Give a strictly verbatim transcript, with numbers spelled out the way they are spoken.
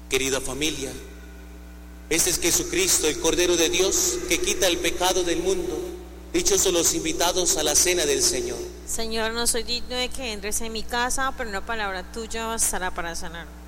Querida familia, este es Jesucristo, el Cordero de Dios, que quita el pecado del mundo. Dichosos los invitados a la cena del Señor. Señor, no soy digno de que entres en mi casa, pero una palabra tuya bastará para sanar.